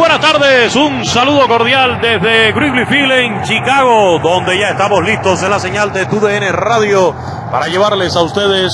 buenas tardes, un saludo cordial desde Wrigley Field en Chicago, donde ya estamos listos en la señal de TUDN Radio para llevarles a ustedes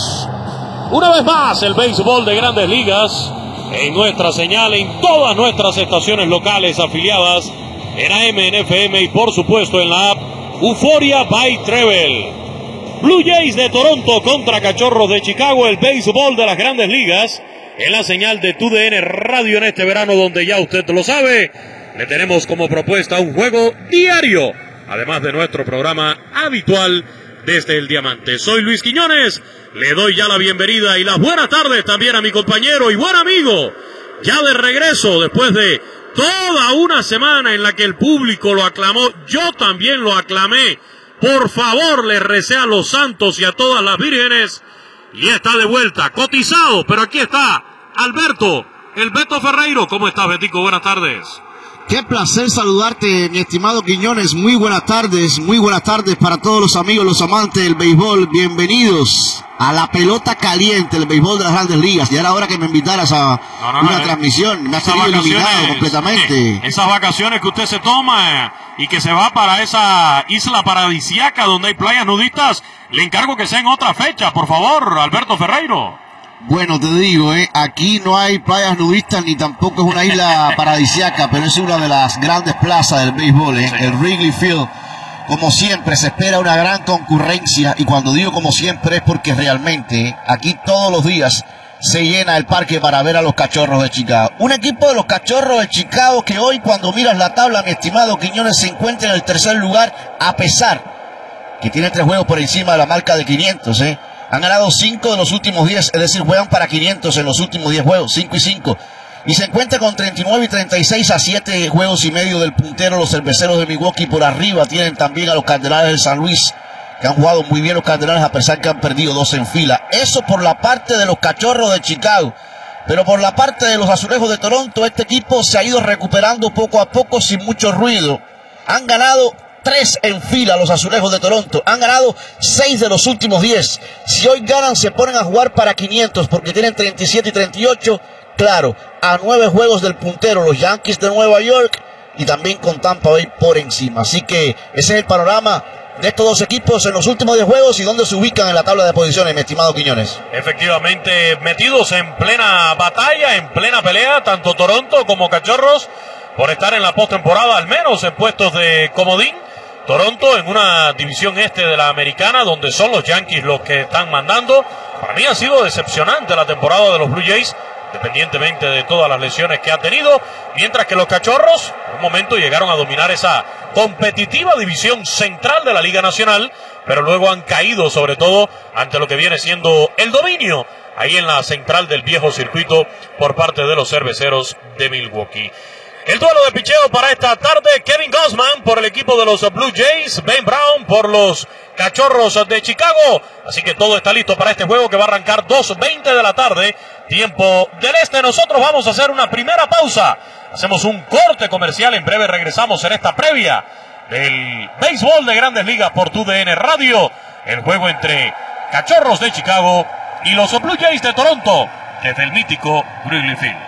una vez más el béisbol de Grandes Ligas en nuestra señal, en todas nuestras estaciones locales afiliadas en AM, en FM y por supuesto en la app Euforia by Treble. Blue Jays de Toronto contra Cachorros de Chicago, el béisbol de las Grandes Ligas en la señal de TUDN Radio en este verano, donde ya usted lo sabe, le tenemos como propuesta un juego diario, además de nuestro programa habitual desde el Diamante. Soy Luis Quiñones, le doy ya la bienvenida y las buenas tardes también a mi compañero y buen amigo, ya de regreso después de toda una semana en la que el público lo aclamó, yo también lo aclamé, por favor le recé a los santos y a todas las vírgenes, y está de vuelta, cotizado, pero aquí está Alberto, el Beto Ferreiro. ¿Cómo estás, Betico? Buenas tardes. Qué placer saludarte, mi estimado Quiñones. Muy buenas tardes para todos los amigos, los amantes del béisbol. Bienvenidos a la pelota caliente, el béisbol de las Grandes Ligas. Ya era hora que me invitaras a una transmisión. Me has tenido iluminado completamente. Esas vacaciones que usted se toma y que se va para esa isla paradisíaca donde hay playas nudistas, le encargo que sea en otra fecha, por favor, Alberto Ferreiro. Bueno, te digo, aquí no hay playas nudistas ni tampoco es una isla paradisíaca, pero es una de las grandes plazas del béisbol, sí. El Wrigley Field. Como siempre, se espera una gran concurrencia, y cuando digo como siempre es porque realmente aquí todos los días se llena el parque para ver a los Cachorros de Chicago. Un equipo de los Cachorros de Chicago que hoy, cuando miras la tabla, mi estimado Quiñones, se encuentra en el tercer lugar, a pesar que tiene 3 juegos por encima de la marca de 500, Han ganado 5 de los últimos 10, es decir, juegan para 500 en los últimos 10 juegos, 5 y 5. Y se encuentra con 39 y 36 a 7 juegos y medio del puntero, los Cerveceros de Milwaukee. Por arriba tienen también a los Cardenales de San Luis, que han jugado muy bien los Cardenales a pesar que han perdido 2 en fila. Eso por la parte de los Cachorros de Chicago. Pero por la parte de los Azulejos de Toronto, este equipo se ha ido recuperando poco a poco sin mucho ruido. Han ganado 3 en fila los Azulejos de Toronto. Han ganado 6 de los últimos 10. Si hoy ganan, se ponen a jugar para 500 porque tienen 37 y 38. Claro, a 9 juegos del puntero, los Yankees de Nueva York, y también con Tampa Bay por encima. Así que ese es el panorama de estos dos equipos en los últimos 10 juegos y dónde se ubican en la tabla de posiciones, mi estimado Quiñones. Efectivamente, metidos en plena batalla, en plena pelea, tanto Toronto como Cachorros, por estar en la postemporada, al menos en puestos de comodín. Toronto en una división este de la americana, donde son los Yankees los que están mandando. Para mí ha sido decepcionante la temporada de los Blue Jays, independientemente de todas las lesiones que ha tenido, mientras que los Cachorros en un momento llegaron a dominar esa competitiva división central de la Liga Nacional, pero luego han caído sobre todo ante lo que viene siendo el dominio ahí en la central del viejo circuito por parte de los Cerveceros de Milwaukee. El duelo de picheo para esta tarde, Kevin Gausman por el equipo de los Blue Jays, Ben Brown por los Cachorros de Chicago. Así que todo está listo para este juego que va a arrancar 2:20 de la tarde, tiempo del este. Nosotros vamos a hacer una primera pausa. Hacemos un corte comercial, en breve regresamos en esta previa del béisbol de Grandes Ligas por TUDN Radio. El juego entre Cachorros de Chicago y los Blue Jays de Toronto desde el mítico Wrigley Field.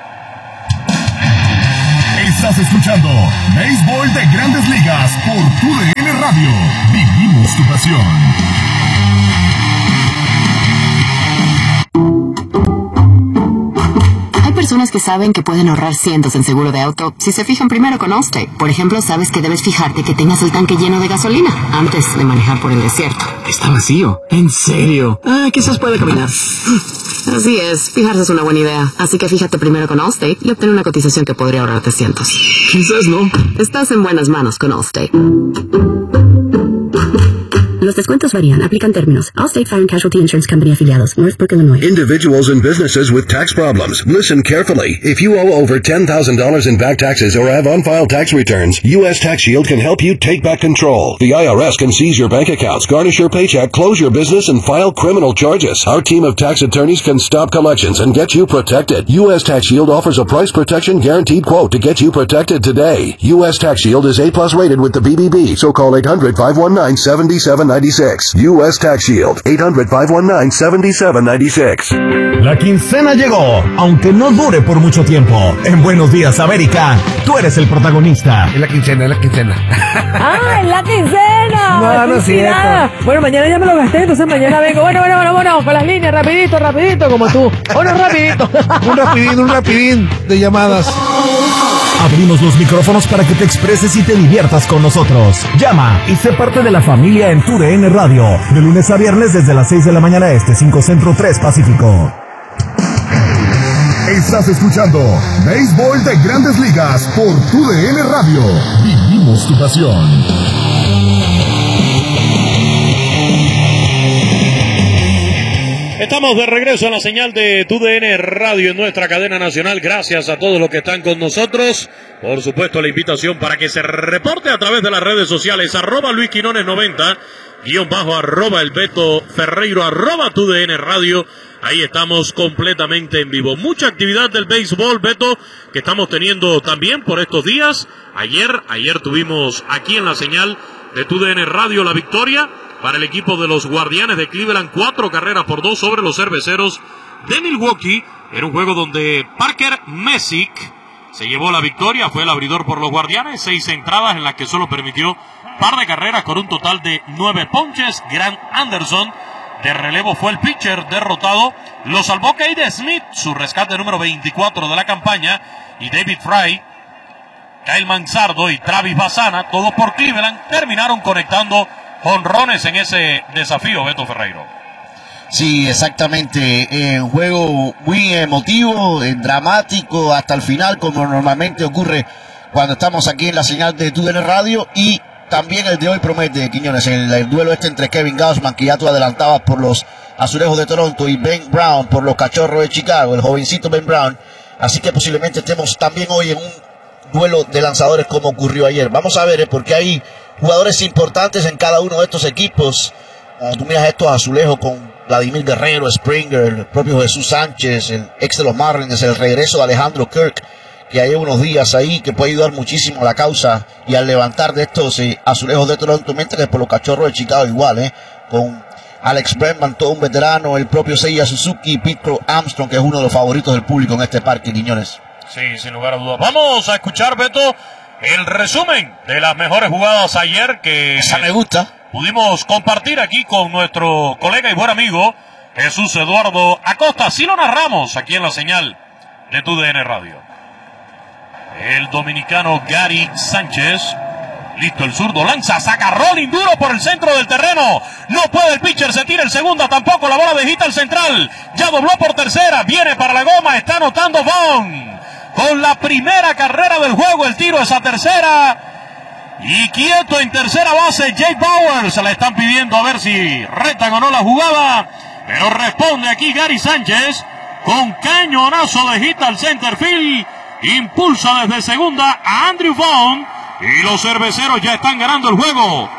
Estás escuchando Béisbol de Grandes Ligas por TUDN Radio. Vivimos tu pasión. Hay personas que saben que pueden ahorrar cientos en seguro de auto si se fijan primero con Allstate. Por ejemplo, sabes que debes fijarte que tengas el tanque lleno de gasolina antes de manejar por el desierto. Está vacío. ¿En serio? Quizás pueda caminar. Así es, fijarse es una buena idea. Así que fíjate primero con Allstate y obtén una cotización que podría ahorrarte cientos. Quizás no. Estás en buenas manos con Allstate. Los descuentos varían. Aplican términos. Allstate Fire and Casualty Insurance Company afiliados. Northbrook, Illinois. Individuals and businesses with tax problems. Listen carefully. If you owe over $10,000 in back taxes or have unfiled tax returns, U.S. Tax Shield can help you take back control. The IRS can seize your bank accounts, garnish your paycheck, close your business, and file criminal charges. Our team of tax attorneys can stop collections and get you protected. U.S. Tax Shield offers a price protection guaranteed quote to get you protected today. U.S. Tax Shield is A+ rated with the BBB, so call 800-519-7790. $77.96. U.S. Tax Shield. 800-519-7796. La quincena llegó, aunque no dure por mucho tiempo. En Buenos Días, América, tú eres el protagonista. Es la quincena, es la quincena. ¡Ah, es la quincena! No, no es cierto. Bueno, mañana ya me lo gasté, entonces mañana vengo. Bueno, con las líneas, rapidito, como tú. Bueno, rapidito. Un rapidín de llamadas. Abrimos los micrófonos para que te expreses y te diviertas con nosotros. Llama y sé parte de la familia en TUDN Radio. De lunes a viernes desde las 6 de la mañana este, 5 Centro, 3 Pacífico. Estás escuchando Béisbol de Grandes Ligas por TUDN Radio. Vivimos tu pasión. Estamos de regreso a la señal de TUDN Radio en nuestra cadena nacional. Gracias a todos los que están con nosotros. Por supuesto, la invitación para que se reporte a través de las redes sociales. @LuisQuinones90, _ el Beto Ferreiro, @TUDN Radio. Ahí estamos completamente en vivo. Mucha actividad del béisbol, Beto, que estamos teniendo también por estos días. Ayer tuvimos aquí en la señal de TUDN Radio la victoria para el equipo de los Guardianes de Cleveland, 4-2 sobre los Cerveceros de Milwaukee. Era un juego donde Parker Messick se llevó la victoria, fue el abridor por los Guardianes, 6 entradas en las que solo permitió par de carreras con un total de 9 ponches. Grant Anderson de relevo fue el pitcher derrotado. Lo salvó Cade Smith, su rescate número 24 de la campaña, y David Fry, Kyle Manzardo y Travis Bassana, todos por Cleveland, terminaron conectando jonrones en ese desafío, Beto Ferreiro. Sí, exactamente. Un juego muy emotivo, dramático hasta el final, como normalmente ocurre cuando estamos aquí en la señal de TUDN Radio. Y también el de hoy promete, Quiñones, el duelo entre Kevin Gausman, que ya tú adelantabas, por los Azulejos de Toronto, y Ben Brown por los Cachorros de Chicago, el jovencito Ben Brown. Así que posiblemente estemos también hoy en un duelo de lanzadores como ocurrió ayer. Vamos a ver, porque hay jugadores importantes en cada uno de estos equipos. Cuando tú miras estos azulejos con Vladimir Guerrero, Springer, el propio Jesús Sánchez, el ex de los Marlins, el regreso de Alejandro Kirk, que hay unos días ahí, que puede ayudar muchísimo a la causa y al levantar de estos azulejos de Toronto, mientras que por los Cachorros de Chicago igual, con Alex Bregman, todo un veterano, el propio Seiya Suzuki y Pete Armstrong, que es uno de los favoritos del público en este parque, Quiñones. Sí, sin lugar a dudas. Vamos a escuchar, Beto, el resumen de las mejores jugadas ayer que esa me gusta. Pudimos compartir aquí con nuestro colega y buen amigo Jesús Eduardo Acosta. Así lo narramos aquí en la señal de TUDN Radio. El dominicano Gary Sánchez, listo el zurdo, lanza, saca rolling duro por el centro del terreno. No puede el pitcher, se tira el segunda, tampoco, la bola de hit al central. Ya dobló por tercera, viene para la goma, está anotando Vaughn. Con la primera carrera del juego, el tiro es a tercera. Y quieto en tercera base, Jake Bauer. Se la están pidiendo a ver si retan o no la jugada. Pero responde aquí Gary Sánchez con cañonazo de hit al center field. Impulsa desde segunda a Andrew Vaughn. Y los Cerveceros ya están ganando el juego.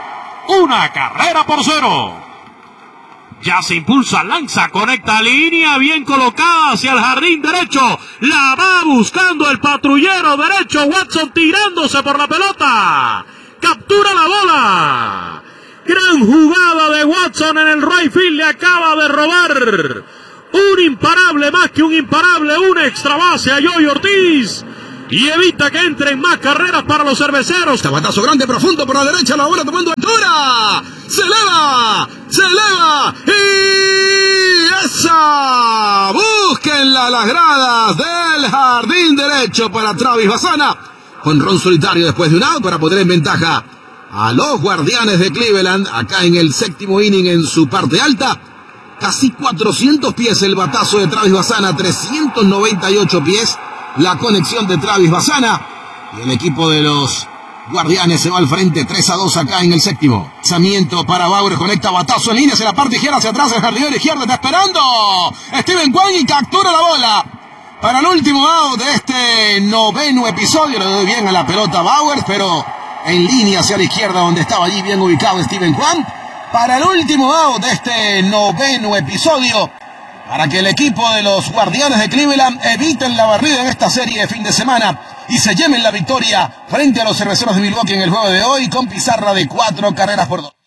1-0. Ya se impulsa, lanza, conecta, línea bien colocada hacia el jardín derecho. La va buscando el patrullero derecho. Watson tirándose por la pelota. Captura la bola. Gran jugada de Watson en el right field. Le acaba de robar un imparable, más que un imparable, un extra base a Yoy Ortiz. Y evita que entren más carreras para los Cerveceros. Tabatazo grande, profundo por la derecha, la bola tomando altura. Se eleva. Y esa. Búsquenla las gradas del jardín derecho para Travis Bassana. Jonrón solitario después de un out para poner en ventaja a los Guardianes de Cleveland. Acá en el séptimo inning en su parte alta. Casi 400 pies el batazo de Travis Bassana, 398 pies. La conexión de Travis Bassana. Y el equipo de los Guardianes se va al frente, 3-2 acá en el séptimo. Lanzamiento para Bauer, conecta batazo en línea hacia la parte izquierda, hacia atrás, el jardinero izquierdo está esperando. Steven Kwan y captura la bola. Para el último out de este noveno episodio, le doy bien a la pelota Bauer, pero en línea hacia la izquierda donde estaba allí bien ubicado Steven Kwan. Para el último out de este noveno episodio, para que el equipo de los Guardianes de Cleveland eviten la barrida en esta serie de fin de semana y se lleven la victoria frente a los Cerveceros de Milwaukee en el juego de hoy con pizarra de 4-2.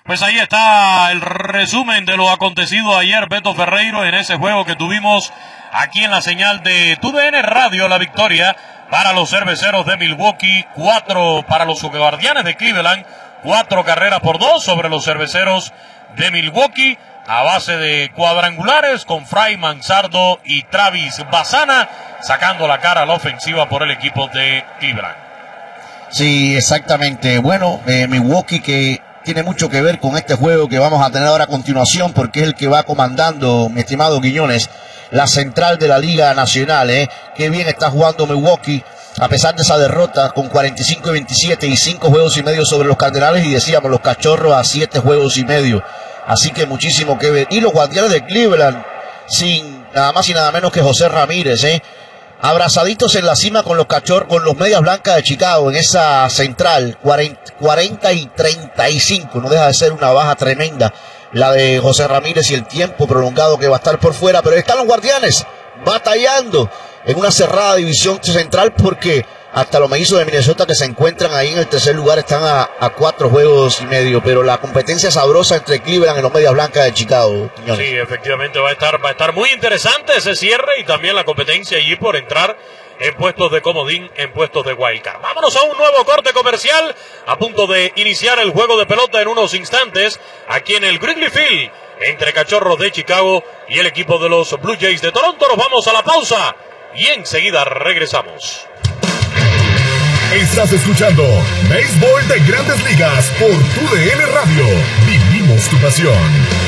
Pues ahí está el resumen de lo acontecido ayer, Beto Ferreiro, en ese juego que tuvimos aquí en la señal de TUDN Radio. La victoria para los Cerveceros de Milwaukee, 4 para los Guardianes de Cleveland, 4 carreras por 2 sobre los Cerveceros de Milwaukee, a base de cuadrangulares con Fry Manzardo y Travis Bassana, sacando la cara a la ofensiva por el equipo de Cleveland. Sí, exactamente. Bueno, Milwaukee, que tiene mucho que ver con este juego que vamos a tener ahora a continuación, porque es el que va comandando, mi estimado Quiñones, la central de la Liga Nacional. Qué bien está jugando Milwaukee, a pesar de esa derrota con 45-27 y 5 juegos y medio sobre los Cardenales, y decíamos los Cachorros a 7 juegos y medio. Así que muchísimo que ver. Y los Guardianes de Cleveland, sin nada más y nada menos que José Ramírez, abrazaditos en la cima con los Cachorros, con los Medias Blancas de Chicago, en esa central, 40 y 35, no deja de ser una baja tremenda la de José Ramírez y el tiempo prolongado que va a estar por fuera, pero están los Guardianes batallando en una cerrada división central, porque hasta los Mellizos de Minnesota, que se encuentran ahí en el tercer lugar, están a 4 juegos y medio, pero la competencia sabrosa entre Cleveland y los Medias Blancas de Chicago. Sí, efectivamente va a estar muy interesante ese cierre, y también la competencia allí por entrar en puestos de comodín, en puestos de wildcard. Vámonos a un nuevo corte comercial, a punto de iniciar el juego de pelota en unos instantes, aquí en el Wrigley Field, entre Cachorros de Chicago y el equipo de los Blue Jays de Toronto. Nos vamos a la pausa y enseguida regresamos. Estás escuchando Béisbol de Grandes Ligas por TUDN Radio. Vivimos tu pasión.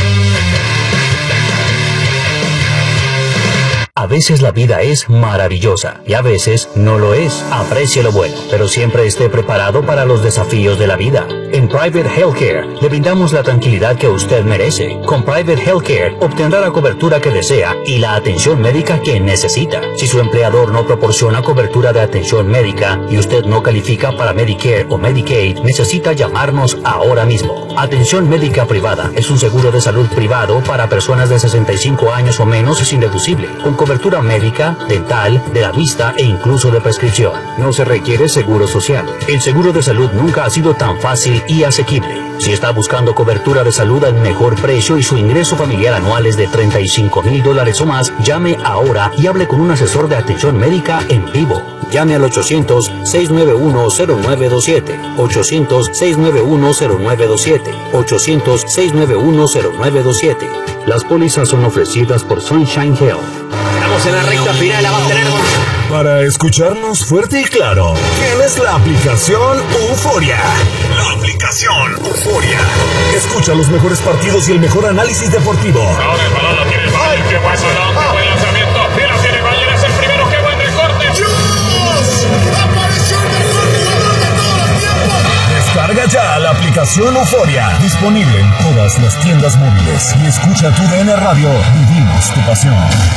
A veces la vida es maravillosa y a veces no lo es. Aprecie lo bueno, pero siempre esté preparado para los desafíos de la vida. En Private Healthcare le brindamos la tranquilidad que usted merece. Con Private Healthcare obtendrá la cobertura que desea y la atención médica que necesita. Si su empleador no proporciona cobertura de atención médica y usted no califica para Medicare o Medicaid, necesita llamarnos ahora mismo. Atención médica privada es un seguro de salud privado para personas de 65 años o menos sin deducible, con cobertura médica, dental, de la vista e incluso de prescripción. No se requiere seguro social. El seguro de salud nunca ha sido tan fácil y asequible. Si está buscando cobertura de salud al mejor precio y su ingreso familiar anual es de $35,000 o más, llame ahora y hable con un asesor de atención médica en vivo. Llame al 800-691-0927, 800-691-0927, 800-691-0927. Las pólizas son ofrecidas por Sunshine Health. Estamos en la recta final, la va a tener. Para escucharnos fuerte y claro, tienes la aplicación Euforia. La aplicación Euforia. Escucha los mejores partidos y el mejor análisis deportivo. Ahora el balón lo tiene el Valle, qué buen lanzamiento. Mira, tiene Valle, es el primero, qué buen recorte. ¡Apareció el mejor jugador de todos los tiempos! Descarga ya la aplicación Euforia. Disponible en todas las tiendas móviles. Y escucha TUDN Radio. Vivimos tu pasión.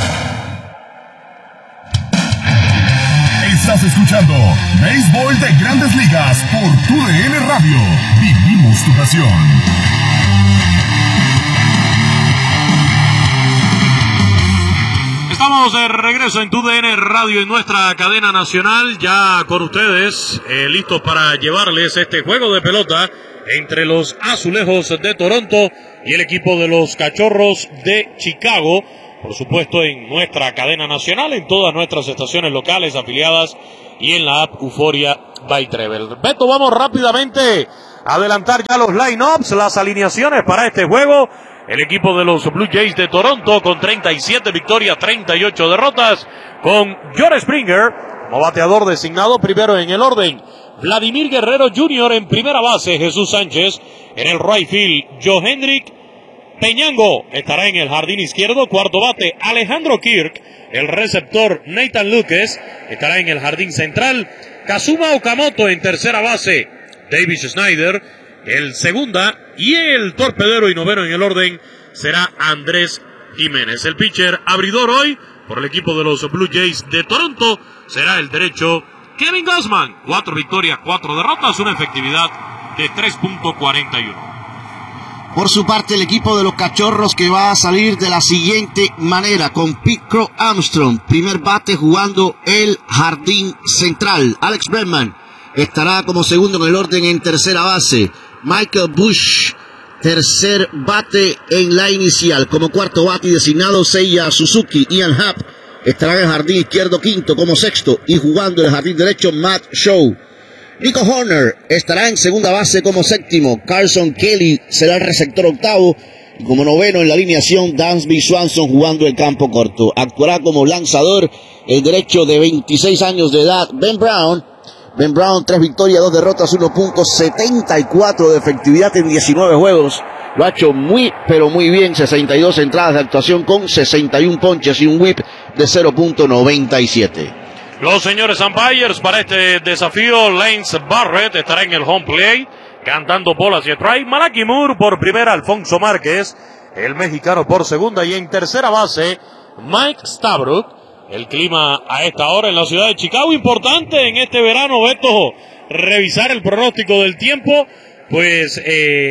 Estás escuchando Béisbol de Grandes Ligas por TUDN Radio. Vivimos tu pasión. Estamos de regreso en TUDN Radio, en nuestra cadena nacional, ya con ustedes, listos para llevarles este juego de pelota entre los Azulejos de Toronto y el equipo de los Cachorros de Chicago. Por supuesto, en nuestra cadena nacional, en todas nuestras estaciones locales afiliadas y en la app Euforia by Treble. Beto, vamos rápidamente a adelantar ya los line-ups, las alineaciones para este juego. El equipo de los Blue Jays de Toronto con 37 victorias, 38 derrotas, con George Springer como bateador designado primero en el orden. Vladimir Guerrero Jr. en primera base, Jesús Sánchez en el right field, Joe Hendrick. Peñango estará en el jardín izquierdo, cuarto bate. Alejandro Kirk, el receptor Nathan Lucas, estará en el jardín central. Kazuma Okamoto en tercera base. David Schneider, el segunda. Y el torpedero y noveno en el orden será Andrés Jiménez. El pitcher abridor hoy por el equipo de los Blue Jays de Toronto será el derecho Kevin Gausman. 4 victorias, 4 derrotas, una efectividad de 3.41. Por su parte, el equipo de los Cachorros, que va a salir de la siguiente manera, con Pete Crow Armstrong, primer bate, jugando el jardín central. Alex Bregman estará como segundo en el orden en tercera base. Michael Bush tercer bate en la inicial. Como cuarto bate designado Seiya Suzuki. Ian Happ estará en el jardín izquierdo quinto como sexto. Y jugando en el jardín derecho Matt Shaw. Nico Horner estará en segunda base como séptimo. Carson Kelly será el receptor octavo. Y como noveno en la alineación, Dansby Swanson jugando el campo corto. Actuará como lanzador el derecho de 26 años de edad, Ben Brown. Ben Brown, 3 victorias, 2 derrotas, 1.74 de efectividad en 19 juegos. Lo ha hecho muy, pero muy bien. 62 entradas de actuación con 61 ponches y un whip de 0.97. Los señores umpires para este desafío, Lance Barrett estará en el home plate, cantando bolas y strike. Malaki Moore por primera, Alfonso Márquez, el mexicano por segunda, y en tercera base, Mike Stavruk. El clima a esta hora en la ciudad de Chicago, importante en este verano, Beto, revisar el pronóstico del tiempo, pues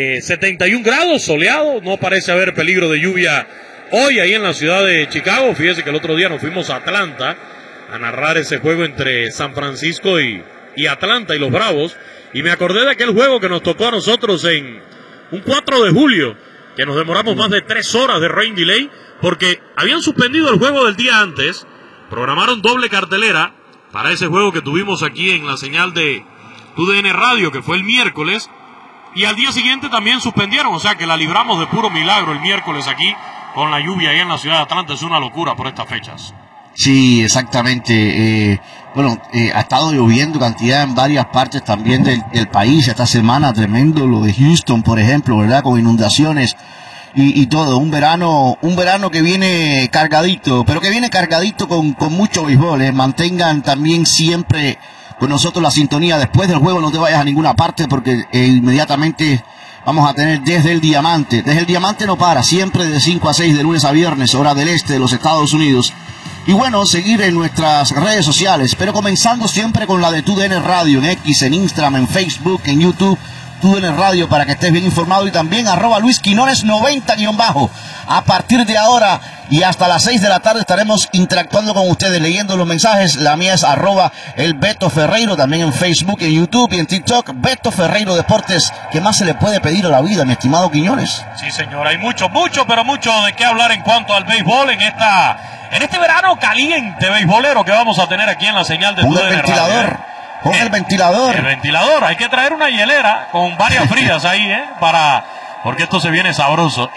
71 grados, soleado, no parece haber peligro de lluvia hoy ahí en la ciudad de Chicago. Fíjese que el otro día nos fuimos a Atlanta a narrar ese juego entre San Francisco y Atlanta y los Bravos, y me acordé de aquel juego que nos tocó a nosotros en un 4 de julio, que nos demoramos más de 3 horas de rain delay, porque habían suspendido el juego del día antes, programaron doble cartelera para ese juego que tuvimos aquí en la señal de TUDN Radio, que fue el miércoles, y al día siguiente también suspendieron, o sea que la libramos de puro milagro el miércoles aquí, con la lluvia ahí en la ciudad de Atlanta. Es una locura por estas fechas. Sí, exactamente. Ha estado lloviendo cantidad en varias partes también del país esta semana, tremendo lo de Houston, por ejemplo, ¿verdad? Con inundaciones y todo. Un verano que viene cargadito, pero que viene cargadito con mucho béisbol. Mantengan también siempre con nosotros la sintonía. Después del juego no te vayas a ninguna parte, porque inmediatamente vamos a tener Desde el Diamante. Desde el Diamante no para, siempre de 5 a 6, de lunes a viernes, hora del este de los Estados Unidos. Y bueno, seguir en nuestras redes sociales, pero comenzando siempre con la de TUDN Radio, en X, en Instagram, en Facebook, en YouTube, TUDN Radio, para que estés bien informado, y también @LuisQuinones90_. A partir de ahora y hasta las 6 de la tarde estaremos interactuando con ustedes, leyendo los mensajes. La mía es @elBetoFerreiro, también en Facebook, en YouTube y en TikTok. Beto Ferreiro Deportes. ¿Qué más se le puede pedir a la vida, mi estimado Quiñones? Sí, señor, hay mucho de qué hablar en cuanto al béisbol en este verano caliente beisbolero que vamos a tener aquí en la señal de TUDN Radio. Con el ventilador. El ventilador, hay que traer una hielera con varias frías ahí, porque esto se viene sabroso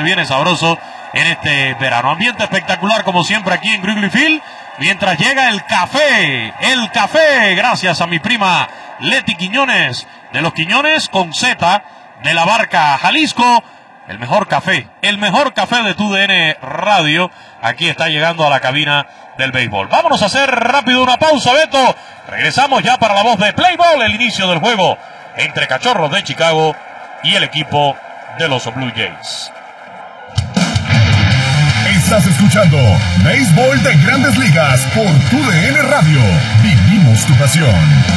en este verano. Ambiente espectacular como siempre aquí en Wrigley Field, mientras llega el café, gracias a mi prima Leti Quiñones, de los Quiñones con Z, de la Barca Jalisco. El mejor café de TUDN Radio, aquí está llegando a la cabina del béisbol. Vámonos a hacer rápido una pausa, Beto. Regresamos ya para la voz de Play Ball, el inicio del juego entre Cachorros de Chicago y el equipo de los Blue Jays. Estás escuchando Béisbol de Grandes Ligas por TUDN Radio. Vivimos tu pasión.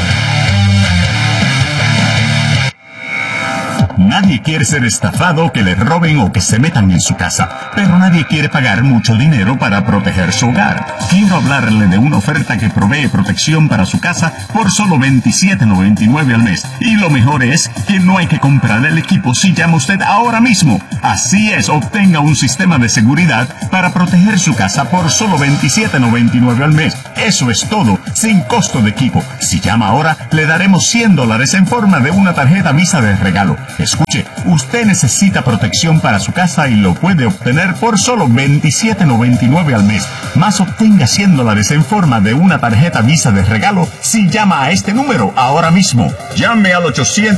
Nadie quiere ser estafado, que le roben o que se metan en su casa, pero nadie quiere pagar mucho dinero para proteger su hogar. Quiero hablarle de una oferta que provee protección para su casa por solo $27.99 al mes. Y lo mejor es que no hay que comprar el equipo si llama usted ahora mismo. Así es, obtenga un sistema de seguridad para proteger su casa por solo $27.99 al mes. Eso es todo, sin costo de equipo. Si llama ahora, le daremos $100 en forma de una tarjeta Visa de regalo. Escuche, usted necesita protección para su casa y lo puede obtener por solo $27.99 al mes. Más obtenga $100 en forma de una tarjeta Visa de regalo si llama a este número ahora mismo. Llame al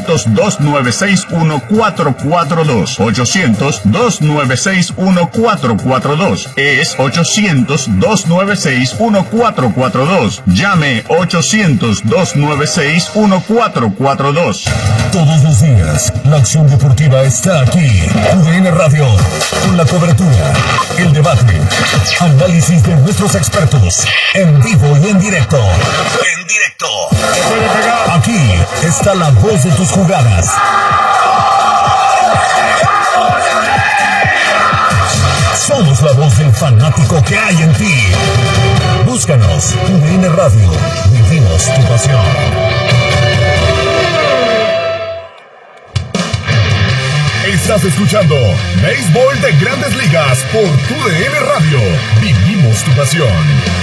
800-296-1442. 800-296-1442. Es 800-296-1442. Llame 800-296-1442. Todos los días, la acción deportiva está aquí. TUDN Radio, con la cobertura, el debate, análisis de nuestros expertos, en vivo y en directo. Aquí está la voz de tus jugadas. Somos la voz del fanático que hay en ti. Búscanos, TUDN Radio. Vivimos tu pasión. Estás escuchando Béisbol de Grandes Ligas por TUDN Radio. Vivimos tu pasión.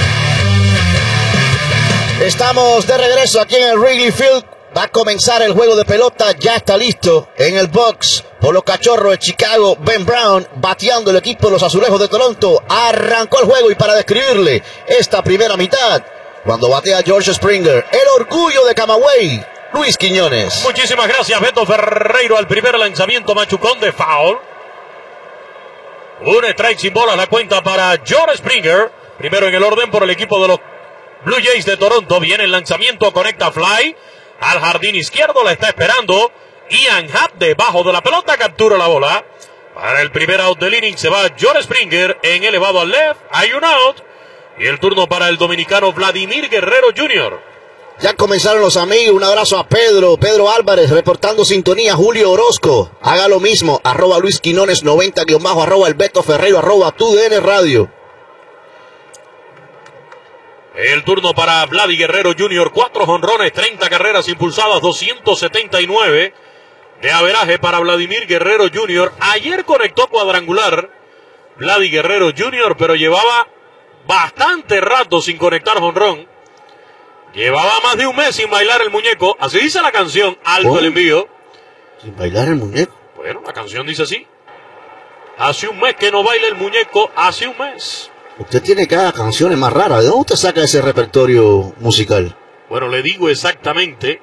Estamos de regreso aquí en el Wrigley Field. Va a comenzar el juego de pelota. Ya está listo en el box por los Cachorros de Chicago. Ben Brown bateando el equipo de los Azulejos de Toronto. Arrancó el juego y para describirle esta primera mitad, cuando batea George Springer, el orgullo de Camagüey, Luis Quiñones. Muchísimas gracias, Beto Ferreiro. Al primer lanzamiento, machucón de foul. Un strike sin bola, la cuenta para George Springer. Primero en el orden por el equipo de los Blue Jays de Toronto. Viene el lanzamiento, conecta fly al jardín izquierdo, la está esperando Ian Happ debajo de la pelota, captura la bola. Para el primer out del inning se va George Springer en elevado al left, hay un out. Y el turno para el dominicano Vladimir Guerrero Jr. Ya comenzaron los amigos. Un abrazo a Pedro Álvarez reportando sintonía. Julio Orozco, haga lo mismo, arroba Luis Quinones 90 _ arroba el Beto Ferreiro, arroba TUDN Radio. El turno para Vladi Guerrero Jr., 4 jonrones, 30 carreras impulsadas, 279 de averaje para Vladimir Guerrero Jr. Ayer conectó cuadrangular Vladi Guerrero Jr., pero llevaba bastante rato sin conectar jonrón. Llevaba más de un mes sin bailar el muñeco, así dice la canción, alto el envío. ¿Sin bailar el muñeco? Bueno, la canción dice así. Hace un mes que no baila el muñeco, hace un mes. Usted tiene cada canción más rara. ¿De dónde usted saca ese repertorio musical? Bueno, le digo exactamente.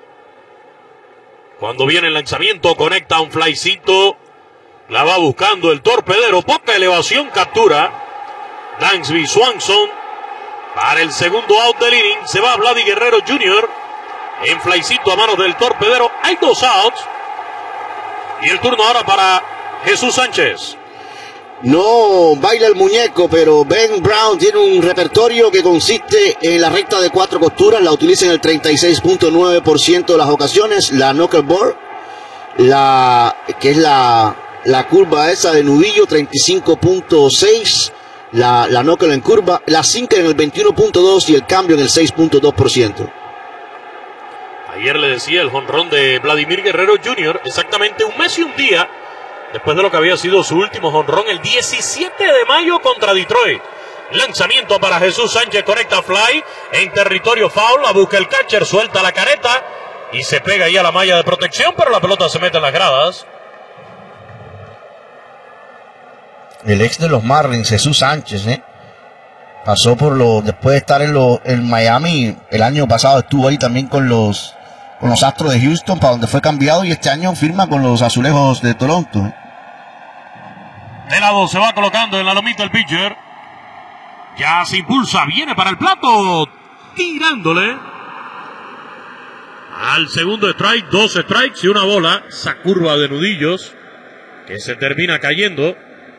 Cuando viene el lanzamiento, conecta un flycito. La va buscando el torpedero. Poca elevación, captura Dansby Swanson. Para el segundo out del inning, se va Vladi Guerrero Jr. En flycito a manos del torpedero. Hay 2 outs. Y el turno ahora para Jesús Sánchez. No baila el muñeco, pero Ben Brown tiene un repertorio que consiste en la recta de 4 costuras. La utiliza en el 36.9% de las ocasiones. La knuckleball, que es la curva esa de nudillo, 35.6%. La knuckle en curva. La sinker en el 21.2% y el cambio en el 6.2%. Ayer le decía el jonrón de Vladimir Guerrero Jr. exactamente un mes y un día después de lo que había sido su último jonrón el 17 de mayo contra Detroit. Lanzamiento para Jesús Sánchez, conecta fly en territorio foul, la busca el catcher, suelta la careta y se pega ahí a la malla de protección, pero la pelota se mete en las gradas. El ex de los Marlins, Jesús Sánchez, pasó después de estar en Miami, el año pasado estuvo ahí también con los Astros de Houston, para donde fue cambiado, y este año firma con los Azulejos de Toronto. De lado se va colocando en la lomita el pitcher. Ya se impulsa, viene para el plato, tirándole al segundo strike, 2 strikes y una bola. Esa curva de nudillos que se termina cayendo.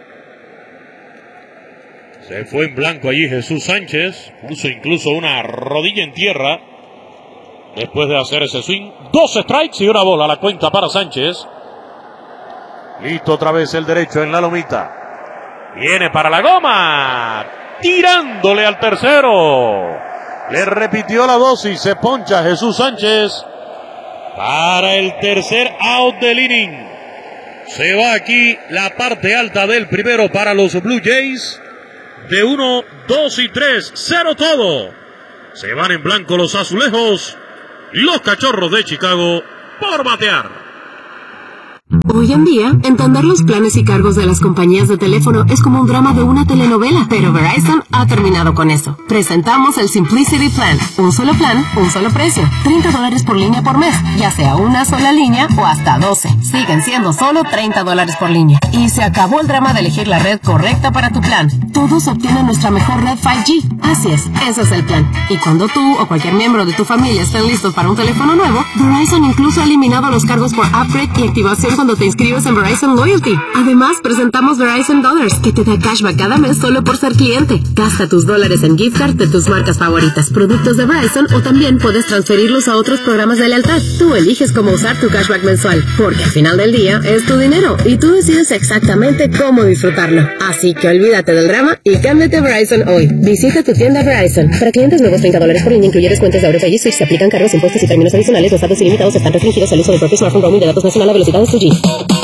Se fue en blanco allí Jesús Sánchez, puso incluso una rodilla en tierra después de hacer ese swing. 2 strikes y una bola, la cuenta para Sánchez. Listo otra vez el derecho en la lomita. Viene para la goma, tirándole al tercero. Le repitió la dosis, se poncha Jesús Sánchez para el tercer out del inning. Se va aquí la parte alta del primero para los Blue Jays. De 1, 2 y 3, 0 todo. Se van en blanco los Azulejos y los Cachorros de Chicago por batear. Hoy en día, entender los planes y cargos de las compañías de teléfono es como un drama de una telenovela, pero Verizon ha terminado con eso. Presentamos el Simplicity Plan. Un solo plan, un solo precio. $30 por línea por mes, ya sea una sola línea o hasta 12. Siguen siendo solo $30 por línea. Y se acabó el drama de elegir la red correcta para tu plan. Todos obtienen nuestra mejor red 5G. Así es, ese es el plan. Y cuando tú o cualquier miembro de tu familia estén listos para un teléfono nuevo, Verizon incluso ha eliminado los cargos por upgrade y activación cuando te inscribes en Verizon Loyalty. Además, presentamos Verizon Dollars, que te da cashback cada mes solo por ser cliente. Gasta tus dólares en gift cards de tus marcas favoritas, productos de Verizon, o también puedes transferirlos a otros programas de lealtad. Tú eliges cómo usar tu cashback mensual, porque al final del día es tu dinero y tú decides exactamente cómo disfrutarlo. Así que olvídate del drama y cámbiate a Verizon hoy. Visita tu tienda Verizon. Para clientes nuevos, $30 por línea, incluye descuentos de Europa y Switch. Se aplican cargos, impuestos y términos adicionales. Los datos ilimitados están restringidos al uso del propio smartphone. Roaming de datos nacional a velocidades 2G.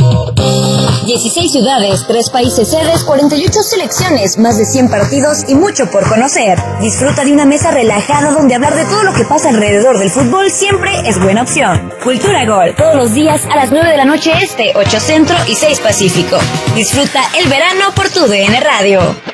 16 ciudades, 3 países sedes, 48 selecciones, más de 100 partidos y mucho por conocer. Disfruta de una mesa relajada donde hablar de todo lo que pasa alrededor del fútbol siempre es buena opción. Cultura Gol, todos los días a las 9 de la noche este, 8 Centro y 6 Pacífico. Disfruta el verano por tu DN Radio.